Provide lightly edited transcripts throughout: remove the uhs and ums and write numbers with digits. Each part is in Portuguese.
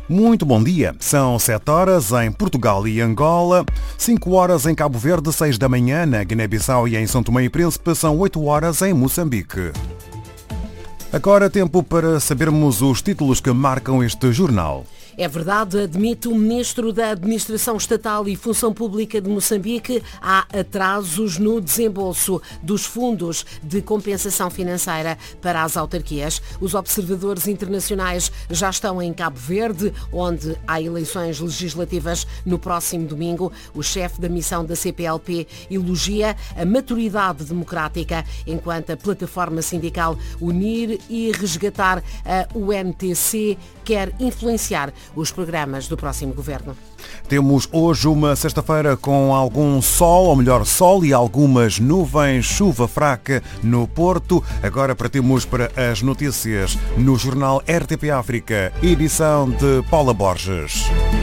Muito bom dia. São 7 horas em Portugal e Angola, 5 horas em Cabo Verde, 6 da manhã na Guiné-Bissau e em São Tomé e Príncipe, são 8 horas em Moçambique. Agora tempo para sabermos os títulos que marcam este jornal. É verdade, admite o Ministro da Administração Estatal e Função Pública de Moçambique, há atrasos no desembolso dos fundos de compensação financeira para as autarquias. Os observadores internacionais já estão em Cabo Verde, onde há eleições legislativas no próximo domingo. O chefe da missão da CPLP elogia a maturidade democrática, enquanto a plataforma sindical Unir e Resgatar, a UNTC, quer influenciar os programas do próximo governo. Temos hoje uma sexta-feira com algum sol, ou melhor, sol e algumas nuvens, chuva fraca no Porto. Agora partimos para as notícias no jornal RTP África, edição de Paula Borges.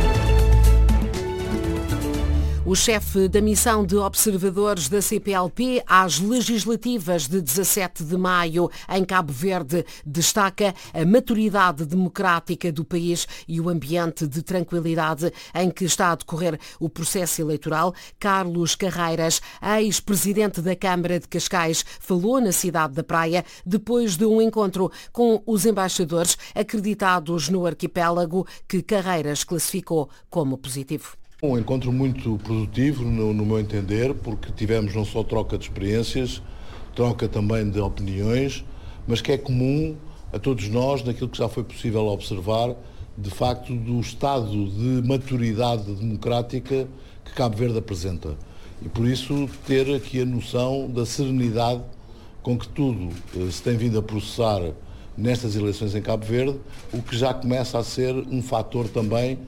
O chefe da missão de observadores da CPLP às legislativas de 17 de maio em Cabo Verde destaca a maturidade democrática do país e o ambiente de tranquilidade em que está a decorrer o processo eleitoral. Carlos Carreiras, ex-presidente da Câmara de Cascais, falou na cidade da Praia depois de um encontro com os embaixadores acreditados no arquipélago, que Carreiras classificou como positivo. Um encontro muito produtivo, no meu entender, porque tivemos não só troca de experiências, troca também de opiniões, mas que é comum a todos nós, naquilo que já foi possível observar, de facto, do estado de maturidade democrática que Cabo Verde apresenta. E por isso ter aqui a noção da serenidade com que tudo se tem vindo a processar nestas eleições em Cabo Verde, o que já começa a ser um fator também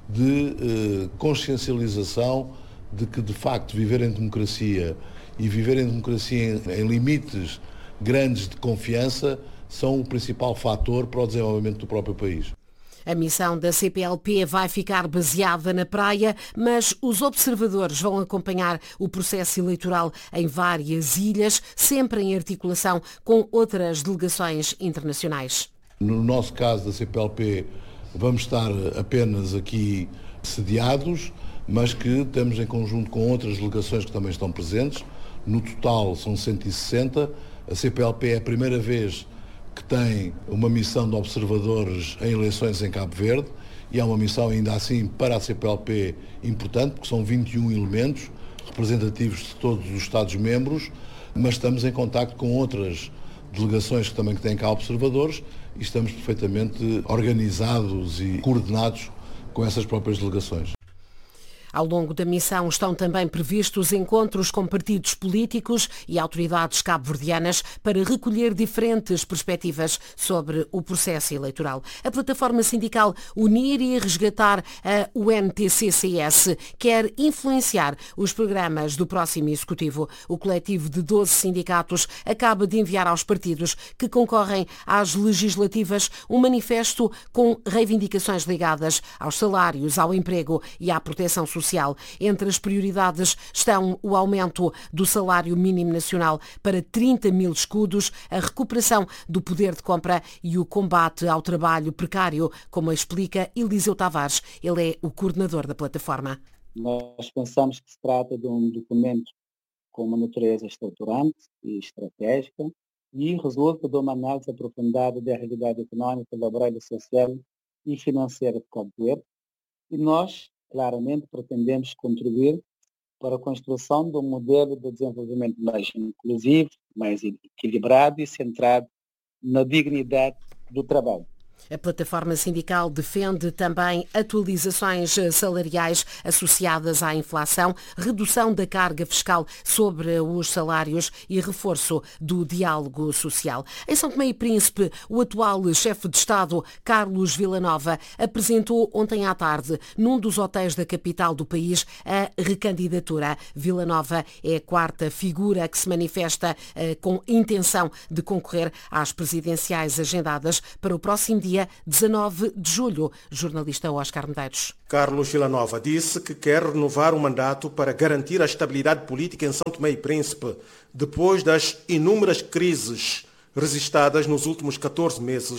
de consciencialização de que, de facto, viver em democracia e viver em democracia em limites grandes de confiança são o principal fator para o desenvolvimento do próprio país. A missão da CPLP vai ficar baseada na Praia, mas os observadores vão acompanhar o processo eleitoral em várias ilhas, sempre em articulação com outras delegações internacionais. No nosso caso da CPLP, vamos estar apenas aqui sediados, mas que temos em conjunto com outras delegações que também estão presentes. No total são 160. A CPLP é a primeira vez que tem uma missão de observadores em eleições em Cabo Verde e é uma missão ainda assim para a CPLP importante, porque são 21 elementos representativos de todos os Estados-membros, mas estamos em contacto com outras delegações que também têm cá observadores e estamos perfeitamente organizados e coordenados com essas próprias delegações. Ao longo da missão estão também previstos encontros com partidos políticos e autoridades cabo-verdianas para recolher diferentes perspectivas sobre o processo eleitoral. A plataforma sindical Unir e Resgatar, a UNTCCS, quer influenciar os programas do próximo Executivo. O coletivo de 12 sindicatos acaba de enviar aos partidos que concorrem às legislativas um manifesto com reivindicações ligadas aos salários, ao emprego e à proteção social. Entre as prioridades estão o aumento do salário mínimo nacional para 30 mil escudos, a recuperação do poder de compra e o combate ao trabalho precário, como explica Eliseu Tavares. Ele é o coordenador da plataforma. Nós pensamos que se trata de um documento com uma natureza estruturante e estratégica e resulta de uma análise aprofundada da realidade económica, laboral, social e financeira de Cabo Verde. E nós, claramente, pretendemos contribuir para a construção de um modelo de desenvolvimento mais inclusivo, mais equilibrado e centrado na dignidade do trabalho. A plataforma sindical defende também atualizações salariais associadas à inflação, redução da carga fiscal sobre os salários e reforço do diálogo social. Em São Tomé e Príncipe, o atual chefe de Estado, Carlos Villanova, apresentou ontem à tarde, num dos hotéis da capital do país, a recandidatura. Villanova é a quarta figura que se manifesta com intenção de concorrer às presidenciais agendadas para o próximo dia 19 de julho. Jornalista Oscar Medeiros. Carlos Villanova disse que quer renovar o mandato para garantir a estabilidade política em São Tomé e Príncipe, depois das inúmeras crises registradas nos últimos 14 meses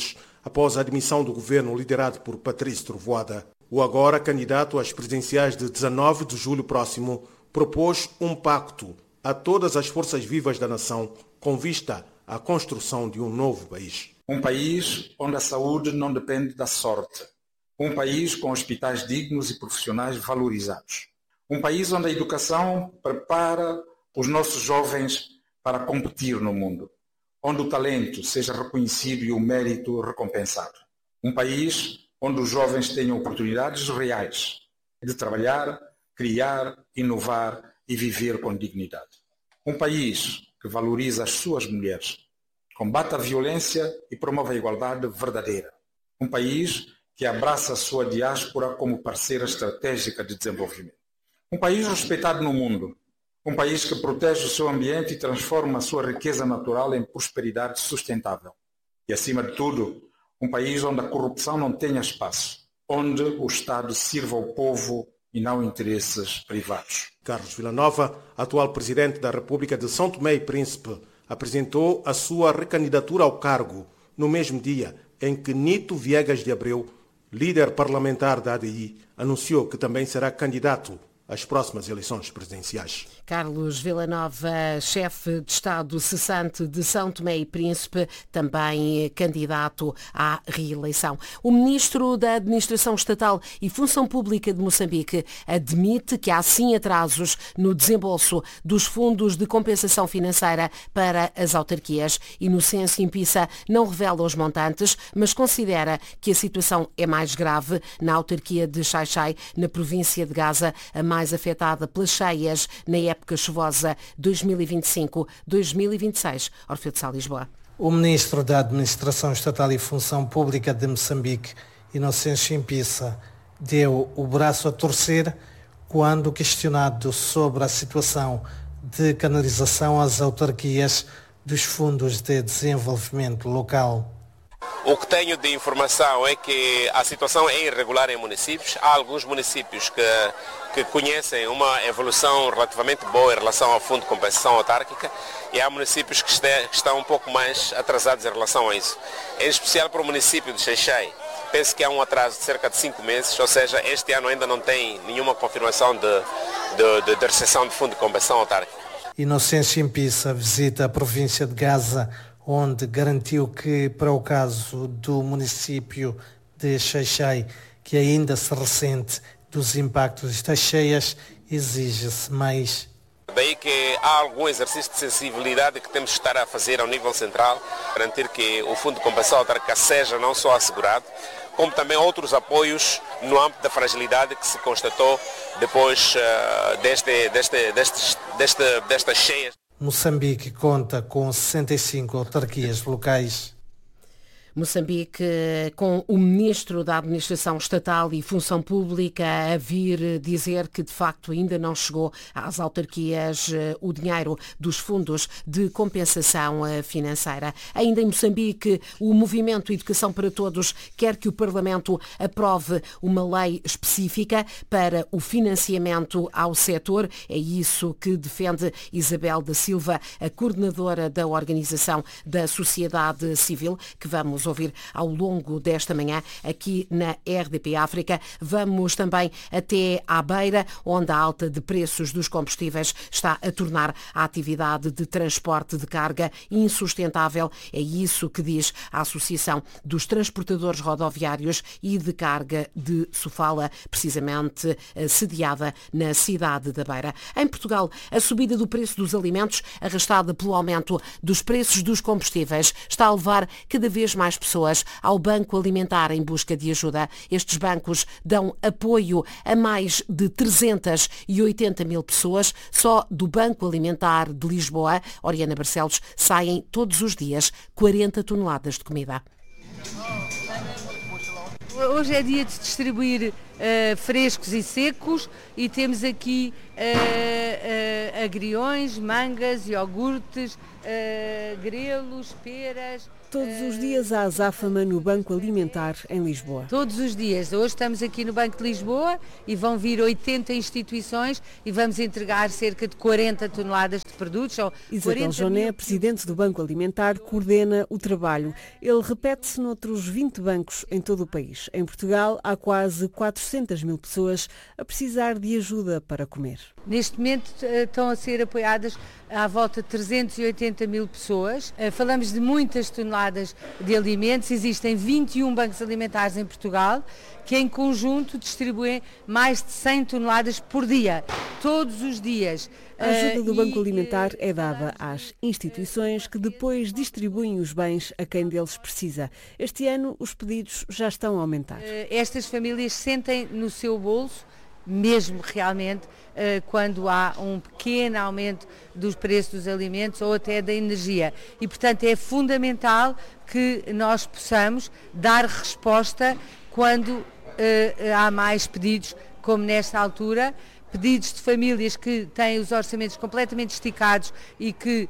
após a admissão do governo liderado por Patrício Trovoada. O agora candidato às presidenciais de 19 de julho próximo propôs um pacto a todas as forças vivas da nação com vista à construção de um novo país. Um país onde a saúde não depende da sorte. Um país com hospitais dignos e profissionais valorizados. Um país onde a educação prepara os nossos jovens para competir no mundo. Onde o talento seja reconhecido e o mérito recompensado. Um país onde os jovens tenham oportunidades reais de trabalhar, criar, inovar e viver com dignidade. Um país que valoriza as suas mulheres, combate a violência e promove a igualdade verdadeira. Um país que abraça a sua diáspora como parceira estratégica de desenvolvimento. Um país respeitado no mundo. Um país que protege o seu ambiente e transforma a sua riqueza natural em prosperidade sustentável. E, acima de tudo, um país onde a corrupção não tenha espaço, onde o Estado sirva ao povo e não interesses privados. Carlos Villanova, atual presidente da República de São Tomé e Príncipe, apresentou a sua recandidatura ao cargo no mesmo dia em que Nito Viegas de Abreu, líder parlamentar da ADI, anunciou que também será candidato às próximas eleições presidenciais. Carlos Villanova, chefe de Estado cessante de São Tomé e Príncipe, também candidato à reeleição. O ministro da Administração Estatal e Função Pública de Moçambique admite que há sim atrasos no desembolso dos fundos de compensação financeira para as autarquias. Inocêncio Impissa não revela os montantes, mas considera que a situação é mais grave na autarquia de Xai-Xai, na província de Gaza, a mais afetada pelas cheias na época chuvosa 2025-2026. Orfeu de Sá, Lisboa. O ministro da Administração Estatal e Função Pública de Moçambique, Inocêncio Impissa, deu o braço a torcer quando questionado sobre a situação de canalização às autarquias dos fundos de desenvolvimento local. O que tenho de informação é que a situação é irregular em municípios. Há alguns municípios que conhecem uma evolução relativamente boa em relação ao Fundo de Compensação Autárquica e há municípios que estão um pouco mais atrasados em relação a isso. Em especial para o município de Xai-Xai. Penso que há um atraso de cerca de 5 meses, ou seja, este ano ainda não tem nenhuma confirmação de recepção de Fundo de Compensação Autárquica. Inocêncio Impissa visita a província de Gaza, onde garantiu que, para o caso do município de Xai-Xai, que ainda se ressente dos impactos das cheias, exige-se mais. Daí que há algum exercício de sensibilidade que temos de estar a fazer ao nível central, garantir que o Fundo de Compensação Autárquica seja não só assegurado, como também outros apoios no âmbito da fragilidade que se constatou depois destas cheias. Moçambique conta com 65 autarquias locais. Moçambique, com o Ministro da Administração Estatal e Função Pública a vir dizer que de facto ainda não chegou às autarquias o dinheiro dos fundos de compensação financeira. Ainda em Moçambique, o Movimento Educação para Todos quer que o Parlamento aprove uma lei específica para o financiamento ao setor. É isso que defende Isabel da Silva, a coordenadora da Organização da Sociedade Civil, que vamos ouvir ao longo desta manhã aqui na RDP África. Vamos também até à Beira, onde a alta de preços dos combustíveis está a tornar a atividade de transporte de carga insustentável. É isso que diz a Associação dos Transportadores Rodoviários e de Carga de Sofala, precisamente sediada na cidade da Beira. Em Portugal, a subida do preço dos alimentos, arrastada pelo aumento dos preços dos combustíveis, está a levar cada vez mais pessoas ao Banco Alimentar em busca de ajuda. Estes bancos dão apoio a mais de 380 mil pessoas. Só do Banco Alimentar de Lisboa, Oriana Barcelos, saem todos os dias 40 toneladas de comida. Hoje é dia de distribuir frescos e secos e temos aqui agriões, mangas, iogurtes, grelos, peras. todos os dias a azáfama no Banco Alimentar em Lisboa. Todos os dias. Hoje estamos aqui no Banco de Lisboa e vão vir 80 instituições e vamos entregar cerca de 40 toneladas de produtos. Isabel Joné, presidente do Banco Alimentar, coordena o trabalho. Ele repete-se noutros 20 bancos em todo o país. Em Portugal há quase 400 mil pessoas a precisar de ajuda para comer. Neste momento estão a ser apoiadas à volta de 380 mil pessoas. Falamos de muitas toneladas de alimentos. Existem 21 bancos alimentares em Portugal que em conjunto distribuem mais de 100 toneladas por dia, todos os dias. A ajuda do Banco Alimentar é dada às instituições que depois distribuem os bens a quem deles precisa. Este ano os pedidos já estão a aumentar. Estas famílias sentem no seu bolso, mesmo realmente, quando há um pequeno aumento dos preços dos alimentos ou até da energia. E, portanto, é fundamental que nós possamos dar resposta quando há mais pedidos, como nesta altura, pedidos de famílias que têm os orçamentos completamente esticados e que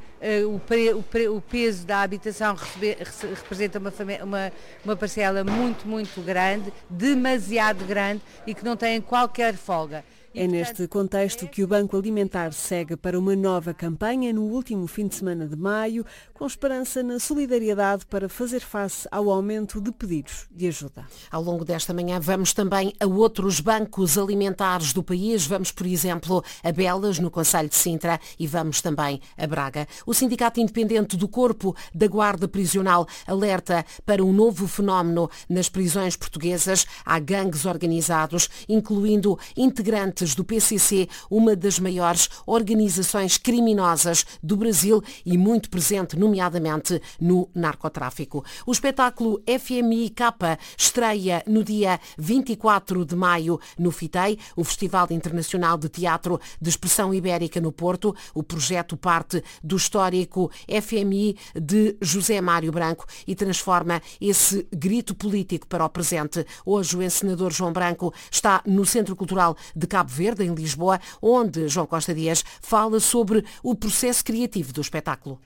o peso da habitação representa uma parcela muito, muito grande, demasiado grande e que não têm qualquer folga. É neste contexto que o Banco Alimentar segue para uma nova campanha no último fim de semana de maio, com esperança na solidariedade para fazer face ao aumento de pedidos de ajuda. Ao longo desta manhã vamos também a outros bancos alimentares do país. Vamos, por exemplo, a Belas, no concelho de Sintra, e vamos também a Braga. O Sindicato Independente do Corpo da Guarda Prisional alerta para um novo fenómeno nas prisões portuguesas. Há gangues organizados, incluindo integrantes do PCC, uma das maiores organizações criminosas do Brasil e muito presente, nomeadamente, no narcotráfico. O espetáculo FMI Capa estreia no dia 24 de maio no FITEI, o Festival Internacional de Teatro de Expressão Ibérica no Porto. O projeto parte do histórico FMI de José Mário Branco e transforma esse grito político para o presente. Hoje o encenador João Branco está no Centro Cultural de Cabo Verde, em Lisboa, onde João Costa Dias fala sobre o processo criativo do espetáculo.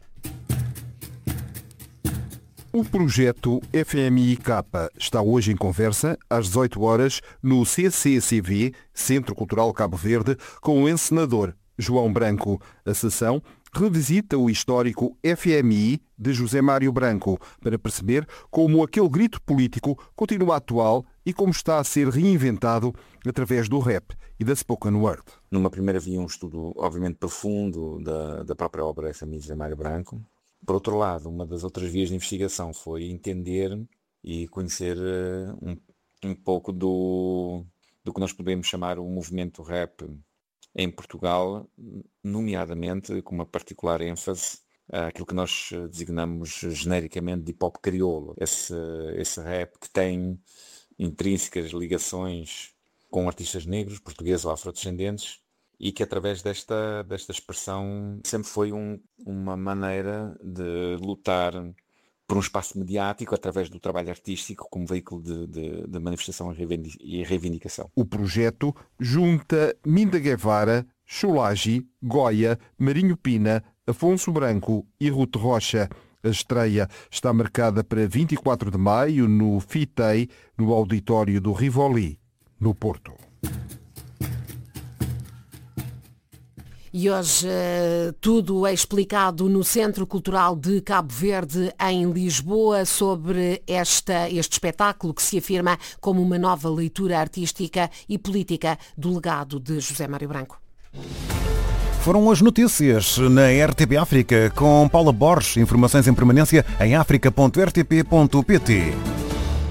O projeto FMI Capa está hoje em conversa, às 18 horas, no CCCV, Centro Cultural Cabo Verde, com o encenador João Branco. A sessão revisita o histórico FMI de José Mário Branco para perceber como aquele grito político continua atual e como está a ser reinventado através do rap e da spoken word. Numa primeira via um estudo obviamente profundo da própria obra FMI de José Mário Branco. Por outro lado, uma das outras vias de investigação foi entender e conhecer um pouco do que nós podemos chamar o movimento rap em Portugal, nomeadamente com uma particular ênfase àquilo que nós designamos genericamente de hip-hop crioulo. Esse rap que tem intrínsecas ligações com artistas negros, portugueses ou afrodescendentes, e que através desta expressão sempre foi uma maneira de lutar por um espaço mediático através do trabalho artístico como veículo de manifestação e reivindicação. O projeto junta Minda Guevara, Cholagi, Goya, Marinho Pina, Afonso Branco e Ruth Rocha. A estreia está marcada para 24 de maio no FITEI, no auditório do Rivoli, no Porto. E hoje tudo é explicado no Centro Cultural de Cabo Verde, em Lisboa, sobre este espetáculo que se afirma como uma nova leitura artística e política do legado de José Mário Branco. Foram as notícias na RTP África com Paula Borges. Informações em permanência em africa.rtp.pt.